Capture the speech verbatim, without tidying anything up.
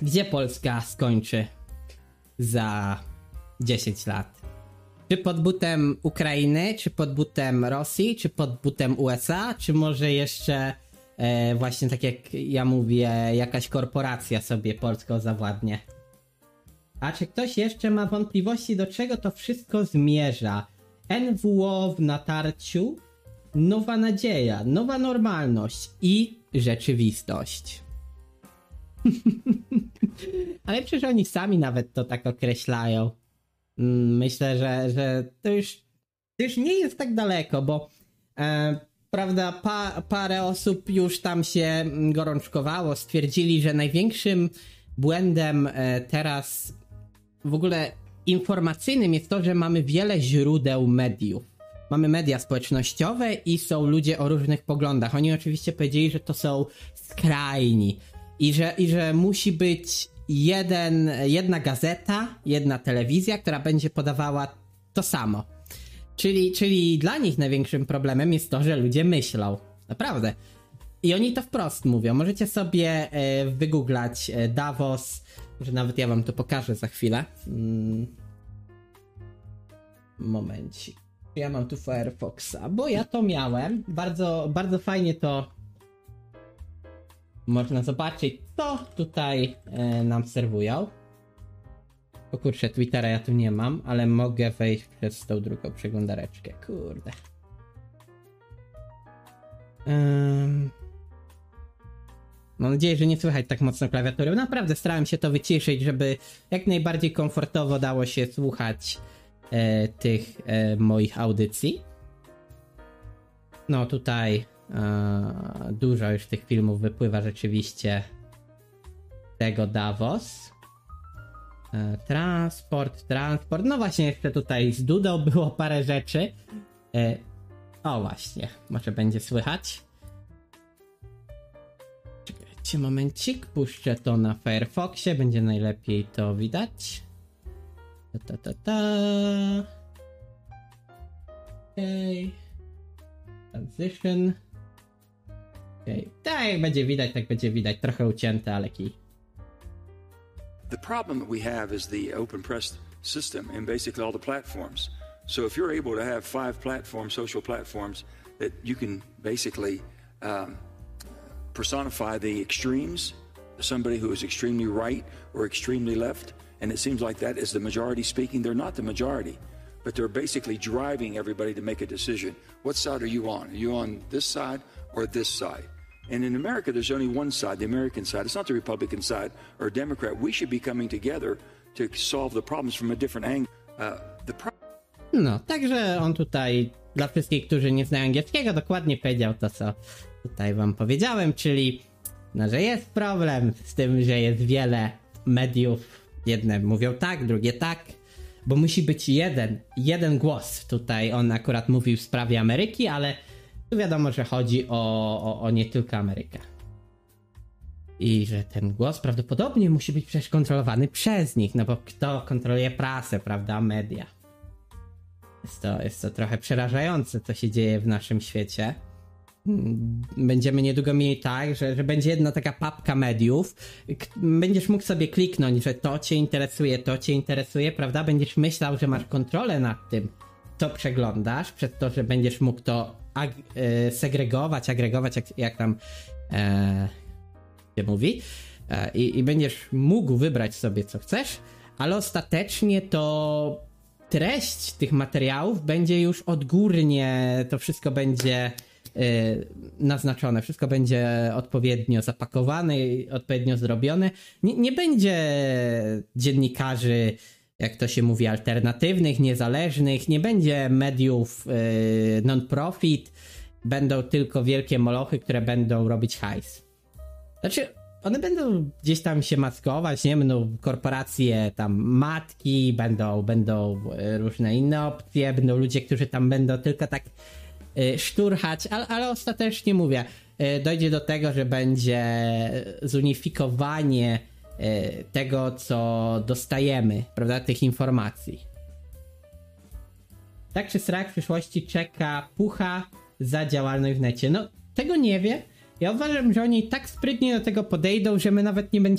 Gdzie Polska skończy za dziesięć lat? Czy pod butem Ukrainy, czy pod butem Rosji, czy pod butem U S A, czy może jeszcze e, właśnie tak jak ja mówię, jakaś korporacja sobie Polską zawładnie? A czy ktoś jeszcze ma wątpliwości, do czego to wszystko zmierza? N W O w natarciu, nowa nadzieja, nowa normalność i rzeczywistość. Ale przecież oni sami nawet to tak określają. Myślę, że, że to, już, to już nie jest tak daleko, bo e, prawda, pa, parę osób już tam się gorączkowało, stwierdzili, że największym błędem e, teraz w ogóle informacyjnym jest to, że mamy wiele źródeł mediów. Mamy media społecznościowe i są ludzie o różnych poglądach. Oni oczywiście powiedzieli, że to są skrajni i że, i że musi być jeden, jedna gazeta, jedna telewizja, która będzie podawała to samo. Czyli, czyli dla nich największym problemem jest to, że ludzie myślą. Naprawdę. I oni to wprost mówią. Możecie sobie e, wygooglać e, Davos, że nawet ja wam to pokażę za chwilę. Mm. Momencik. Ja mam tu Firefoxa, bo ja to miałem. Bardzo, bardzo fajnie to można zobaczyć, co tutaj e, nam serwują. O kurczę, Twittera ja tu nie mam, ale mogę wejść przez tą drugą przeglądareczkę. Kurde. Um, mam nadzieję, że nie słychać tak mocno klawiatury. Naprawdę starałem się to wyciszyć, żeby jak najbardziej komfortowo dało się słuchać e, tych e, moich audycji. No tutaj e, dużo już tych filmów wypływa rzeczywiście tego Davos. E, transport, transport. No właśnie jeszcze tutaj z Dudą było parę rzeczy. E, o właśnie, może będzie słychać. Czekajcie momencik, puszczę to na Firefoxie, będzie najlepiej to widać. Ta ta ta ta. Okej. Transition. Okej. Tak jak będzie widać, tak będzie widać. Trochę ucięte, ale kij. The problem that we have is the open press system and basically all the platforms. So if you're able to have five platforms, social platforms, that you can basically um, personify the extremes, somebody who is extremely right or extremely left, and it seems like that is the majority speaking. They're not the majority, but they're basically driving everybody to make a decision. What side are you on? Are you on this side or this side? And in America, there's only one side, the American side. It's not the Republican side or Democrat. We should be coming together to solve the problems from a different angle. Uh, the pro- No, także on tutaj dla wszystkich, którzy nie znają angielskiego, dokładnie powiedział to, co tutaj wam powiedziałem, czyli no, że jest problem z tym, że jest wiele mediów. Jedne mówią tak, drugie tak, bo musi być jeden, jeden głos. Tutaj on akurat mówił w sprawie Ameryki, ale tu wiadomo, że chodzi o, o, o nie tylko Amerykę. I że ten głos prawdopodobnie musi być przecież kontrolowany przez nich, no bo kto kontroluje prasę, prawda, media. Jest to, jest to trochę przerażające, co się dzieje w naszym świecie. Będziemy niedługo mieli tak, że, że będzie jedna taka papka mediów. Będziesz mógł sobie kliknąć, że to cię interesuje, to cię interesuje, prawda? Będziesz myślał, że masz kontrolę nad tym, co przeglądasz, przez to, że będziesz mógł to ag- e, segregować, agregować, jak, jak tam e, się mówi. E, i, I będziesz mógł wybrać sobie, co chcesz, ale ostatecznie to treść tych materiałów będzie już odgórnie, to wszystko będzie Yy, naznaczone, wszystko będzie odpowiednio zapakowane i odpowiednio zrobione. Nie, nie będzie dziennikarzy, jak to się mówi, alternatywnych, niezależnych, nie będzie mediów yy, non-profit, będą tylko wielkie molochy, które będą robić hajs. Znaczy, one będą gdzieś tam się maskować, nie? Będą korporacje tam matki, będą, będą różne inne opcje, będą ludzie, którzy tam będą tylko tak szturchać, ale, ale ostatecznie mówię, dojdzie do tego, że będzie zunifikowanie tego, co dostajemy, prawda, tych informacji. Tak czy srak w przyszłości czeka Pucha za działalność w necie? No, tego nie wie. Ja uważam, że oni tak sprytnie do tego podejdą, że my nawet nie będziemy